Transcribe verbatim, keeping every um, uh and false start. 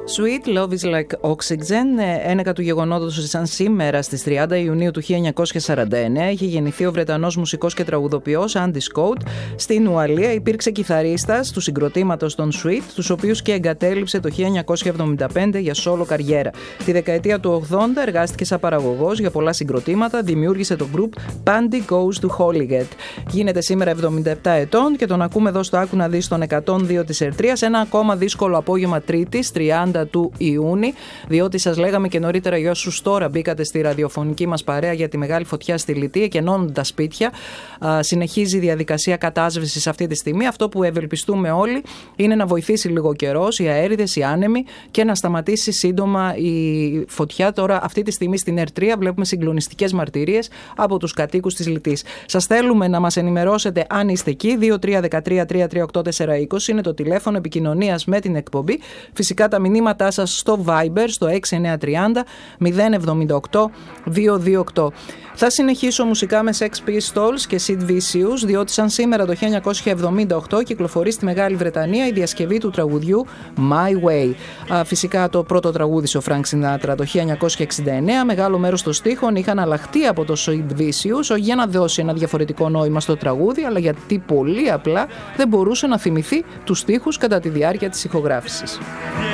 Sweet Love is Like Oxygen, ένεκα του γεγονότος σαν σήμερα στις τριάντα Ιουνίου του χίλια εννιακόσια σαράντα εννέα, είχε γεννηθεί ο Βρετανός μουσικός και τραγουδοποιός Andy Scott. Στην Ουαλία υπήρξε κιθαρίστας του συγκροτήματος των Sweet, τους οποίους και εγκατέλειψε το χίλια εννιακόσια εβδομήντα πέντε για σόλο καριέρα. Τη δεκαετία του ογδόντα εργάστηκε σαν παραγωγός για πολλά συγκροτήματα, δημιούργησε το group Pandy Goes to Holyhead. Γίνεται σήμερα εβδομήντα επτά ετών και τον ακούμε εδώ στο Άκου να δεις τον εκατόν δύο της Ερτρίας, ένα ακόμα δύσκολο απόγευμα Τρίτης, τριάντα του Ιούνιου, διότι σας λέγαμε και νωρίτερα για όσους τώρα μπήκατε στη ραδιοφωνική μας παρέα για τη μεγάλη φωτιά στη Λιτία και ενώνουν τα σπίτια. Α, συνεχίζει η διαδικασία κατάσβεσης αυτή τη στιγμή. Αυτό που ευελπιστούμε όλοι είναι να βοηθήσει λίγο καιρός, οι αέριδες, οι άνεμοι και να σταματήσει σύντομα η φωτιά. Τώρα, αυτή τη στιγμή στην Ερτρία βλέπουμε συγκλονιστικές μαρτυρίες από τους κατοίκους της Λιτής. Σας θέλουμε να μας ενημερώσετε αν είστε εκεί. δύο τρία ένα τρία τρία τρία οκτώ τέσσερα είκοσι είναι το τηλέφωνο επικοινωνίας με την εκπομπή. Φυσικά τα μηνύματά σας στο Viber στο έξι εννιά τρία μηδέν μηδέν εβδομήντα οκτώ διακόσια είκοσι οκτώ. Θα συνεχίσω μουσικά με Sex Pistols και Sid Vicious, διότι σαν σήμερα το χίλια εννιακόσια εβδομήντα οκτώ κυκλοφορεί στη Μεγάλη Βρετανία η διασκευή του τραγουδιού My Way. Φυσικά το πρώτο τραγούδισε ο Frank Sinatra το χίλια εννιακόσια εξήντα εννέα. Μεγάλο μέρος των στίχων είχαν αλλάχτεί από το Sid Vicious, όχι για να δώσει ένα διαφορετικό νόημα στο τραγούδι, αλλά γιατί πολύ απλά δεν μπορούσε να θυμηθεί τους στίχους κατά τη διάρκεια της ηχογράφησης.